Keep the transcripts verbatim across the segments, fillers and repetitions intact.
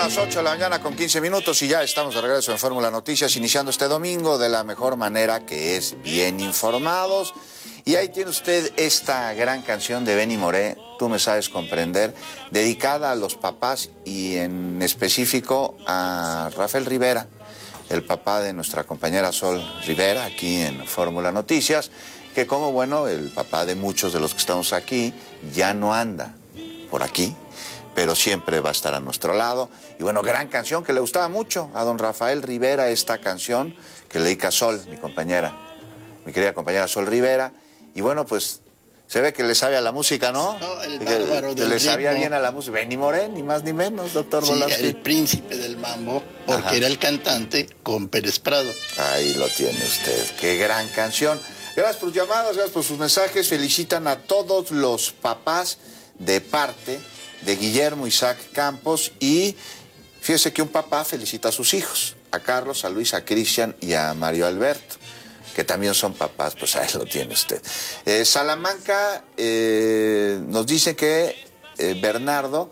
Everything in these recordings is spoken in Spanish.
las ocho de la mañana con quince minutos y ya estamos de regreso en Fórmula Noticias, iniciando este domingo de la mejor manera, que es bien informados. Y ahí tiene usted esta gran canción de Benny Moré, Tú me sabes comprender, dedicada a los papás y en específico a Rafael Rivera, el papá de nuestra compañera Sol Rivera, aquí en Fórmula Noticias, que como bueno, el papá de muchos de los que estamos aquí ya no anda por aquí, pero siempre va a estar a nuestro lado. Y bueno, gran canción que le gustaba mucho a don Rafael Rivera, esta canción que le dedica a Sol, mi compañera, mi querida compañera Sol Rivera. Y bueno, pues se ve que le sabe a la música, ¿no? No, el que, bárbaro que del le sabía ritmo. bien a la música. Benny Moré, ni más ni menos, doctor Sí, Volavsky. el príncipe del mambo, porque Ajá. era el cantante con Pérez Prado. Ahí lo tiene usted, qué gran canción. Gracias por sus llamadas, gracias por sus mensajes. Felicitan a todos los papás de parte de Guillermo Isaac Campos. Y fíjese que un papá felicita a sus hijos, a Carlos, a Luis, a Cristian y a Mario Alberto, que también son papás. Pues ahí lo tiene usted. Eh, Salamanca eh, nos dice que eh, Bernardo,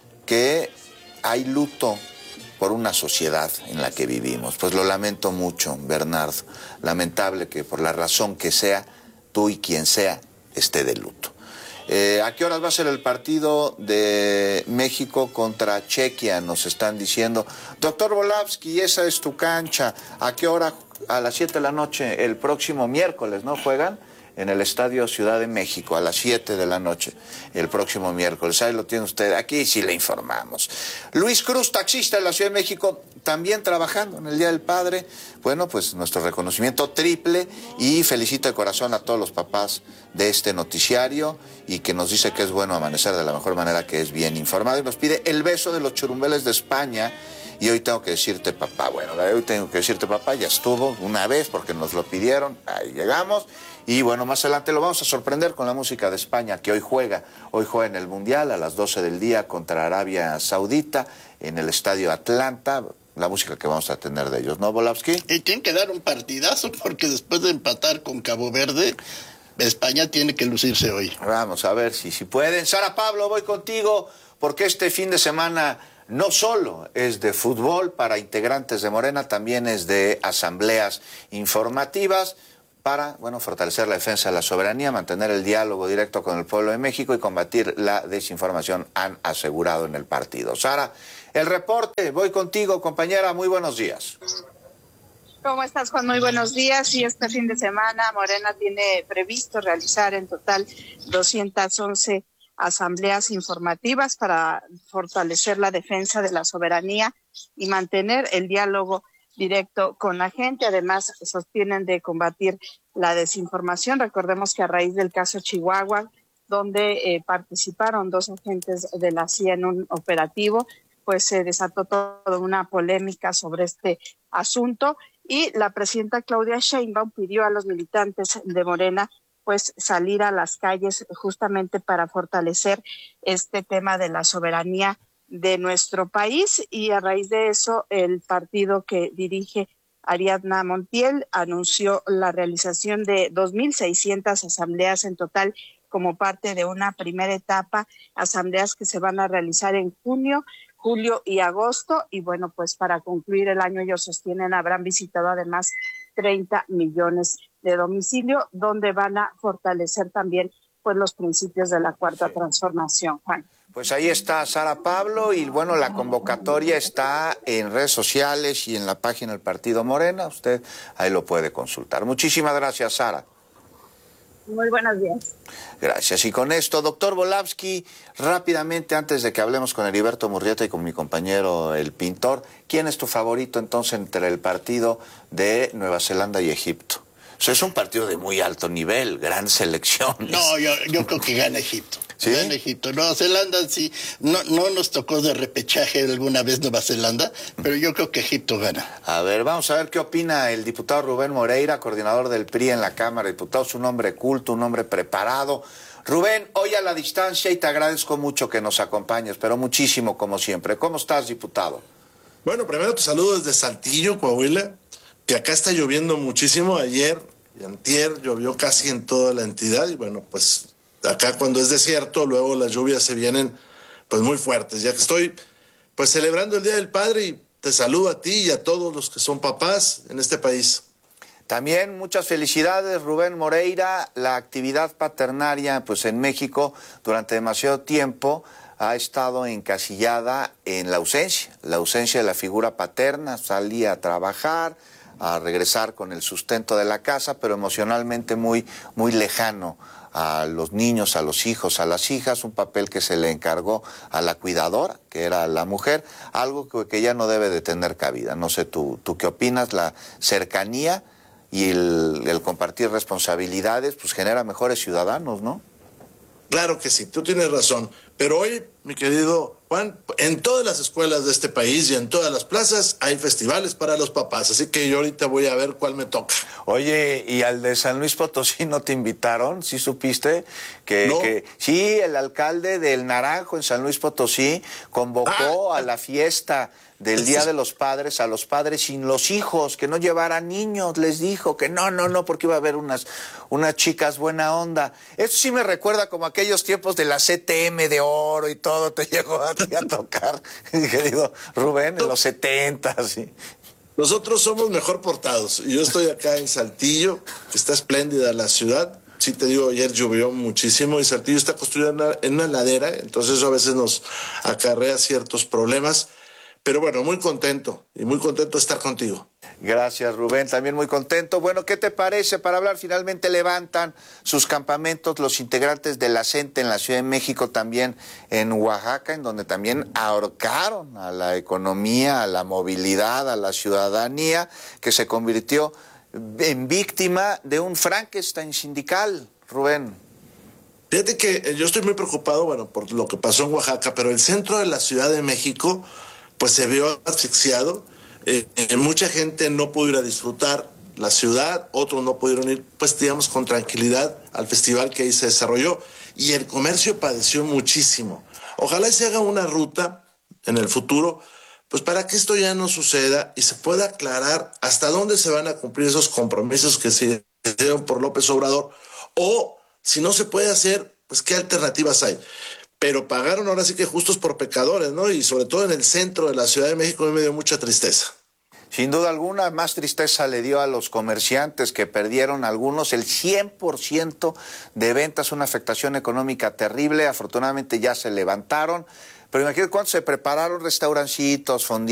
que hay luto por una sociedad en la que vivimos. Pues lo lamento mucho, Bernardo. Lamentable que por la razón que sea, tú y quien sea esté de luto. Eh, ¿A qué horas va a ser el partido de México contra Chequia? Nos están diciendo. Doctor Volavsky, esa es tu cancha. ¿A qué hora? A las siete de la noche, el próximo miércoles, ¿no? Juegan en el Estadio Ciudad de México, a las siete de la noche, el próximo miércoles. Ahí lo tiene usted, aquí sí le informamos. Luis Cruz, taxista de la Ciudad de México, también trabajando en el Día del Padre. Bueno, pues nuestro reconocimiento triple y felicito de corazón a todos los papás de este noticiario y que nos dice que es bueno amanecer de la mejor manera, que es bien informado. Y nos pide el beso de los churumbeles de España. Y hoy tengo que decirte papá, bueno, hoy tengo que decirte papá, ya estuvo una vez porque nos lo pidieron, ahí llegamos. Y bueno, más adelante lo vamos a sorprender con la música de España, que hoy juega, hoy juega en el Mundial a las doce del día contra Arabia Saudita en el Estadio Atlanta, la música que vamos a tener de ellos, ¿no, Volavsky? Y tienen que dar un partidazo porque después de empatar con Cabo Verde, España tiene que lucirse hoy. Vamos a ver si, si pueden. Sara Pablo, voy contigo porque este fin de semana no solo es de fútbol para integrantes de Morena, también es de asambleas informativas para, bueno, fortalecer la defensa de la soberanía, mantener el diálogo directo con el pueblo de México y combatir la desinformación, han asegurado en el partido. Sara, el reporte, voy contigo, compañera, muy buenos días. ¿Cómo estás, Juan? Muy buenos días. Y este fin de semana Morena tiene previsto realizar en total doscientas once asambleas informativas para fortalecer la defensa de la soberanía y mantener el diálogo directo con la gente. Además, sostienen de combatir la desinformación. Recordemos que a raíz del caso Chihuahua, donde eh, participaron dos agentes de la C I A en un operativo, pues se desató toda una polémica sobre este asunto y la presidenta Claudia Sheinbaum pidió a los militantes de Morena pues salir a las calles justamente para fortalecer este tema de la soberanía de nuestro país. Y a raíz de eso, el partido que dirige Ariadna Montiel anunció la realización de dos mil seiscientas asambleas en total como parte de una primera etapa, asambleas que se van a realizar en junio, julio y agosto. Y bueno, pues para concluir el año, ellos sostienen, habrán visitado además treinta millones de domicilio, donde van a fortalecer también pues los principios de la cuarta transformación, Juan. Pues ahí está Sara Pablo y bueno, la convocatoria está en redes sociales y en la página del Partido Morena, usted ahí lo puede consultar. Muchísimas gracias, Sara. Muy buenos días. Gracias. Y con esto, doctor Volavsky, rápidamente, antes de que hablemos con Heriberto Murrieta y con mi compañero el pintor, ¿quién es tu favorito entonces entre el partido de Nueva Zelanda y Egipto? O sea, es un partido de muy alto nivel, gran selección. No, yo, yo creo que gana Egipto. ¿Sí? Gana Egipto. Nueva Zelanda sí, no, no nos tocó de repechaje alguna vez Nueva Zelanda, pero yo creo que Egipto gana. A ver, vamos a ver qué opina el diputado Rubén Moreira, coordinador del P R I en la Cámara de Diputados, un hombre culto, un hombre preparado. Rubén, hoy a la distancia y te agradezco mucho que nos acompañes, pero muchísimo como siempre. ¿Cómo estás, diputado? Bueno, primero te saludo desde Saltillo, Coahuila, que acá está lloviendo muchísimo. Ayer y antier llovió casi en toda la entidad y bueno, pues acá cuando es desierto, luego las lluvias se vienen pues muy fuertes. Ya que estoy pues celebrando el Día del Padre, y te saludo a ti y a todos los que son papás en este país. También muchas felicidades, Rubén Moreira. La actividad paternaria, pues en México durante demasiado tiempo ha estado encasillada en la ausencia, la ausencia de la figura paterna. Salía a trabajar, a regresar con el sustento de la casa, pero emocionalmente muy, muy lejano a los niños, a los hijos, a las hijas, un papel que se le encargó a la cuidadora, que era la mujer, algo que, que ya no debe de tener cabida. No sé, tú, tú qué opinas. La cercanía y el, el compartir responsabilidades, pues genera mejores ciudadanos, ¿no? Claro que sí, tú tienes razón. Pero hoy, mi querido Juan, en todas las escuelas de este país y en todas las plazas hay festivales para los papás. Así que yo ahorita voy a ver cuál me toca. Oye, ¿y al de San Luis Potosí no te invitaron? ¿Sí supiste? Que, no. que sí, el alcalde del Naranjo en San Luis Potosí convocó ah. a la fiesta del Día de los Padres a los padres sin los hijos, que no llevaran niños. Les dijo que no, no, no, porque iba a haber unas, unas chicas buena onda. Eso sí me recuerda como aquellos tiempos de la C T M de oro y todo te llegó a ti a tocar, querido Rubén, en los setentas. ¿Sí? Nosotros somos mejor portados. Yo estoy acá en Saltillo, que está espléndida la ciudad. Sí te digo, ayer llovió muchísimo y Saltillo está construida en una, en una ladera, entonces eso a veces nos acarrea ciertos problemas. Pero bueno, muy contento y muy contento de estar contigo. Gracias, Rubén, también muy contento. Bueno, ¿qué te parece? Para hablar, finalmente levantan sus campamentos los integrantes de la CENTE en la Ciudad de México, también en Oaxaca, en donde también ahorcaron a la economía, a la movilidad, a la ciudadanía, que se convirtió en víctima de un Frankenstein sindical, Rubén. Fíjate que yo estoy muy preocupado, bueno, por lo que pasó en Oaxaca, pero el centro de la Ciudad de México pues se vio asfixiado. Eh, eh, mucha gente no pudo ir a disfrutar la ciudad, otros no pudieron ir, pues digamos, con tranquilidad al festival que ahí se desarrolló, y el comercio padeció muchísimo. Ojalá se haga una ruta en el futuro, pues para que esto ya no suceda y se pueda aclarar hasta dónde se van a cumplir esos compromisos que se dieron por López Obrador, o si no se puede hacer, pues qué alternativas hay. Pero pagaron ahora sí que justos por pecadores, ¿no? Y sobre todo en el centro de la Ciudad de México me dio mucha tristeza. Sin duda alguna, más tristeza le dio a los comerciantes, que perdieron algunos el cien por ciento de ventas, una afectación económica terrible. Afortunadamente ya se levantaron, pero imagínate cuánto se prepararon restaurancitos, fonditos.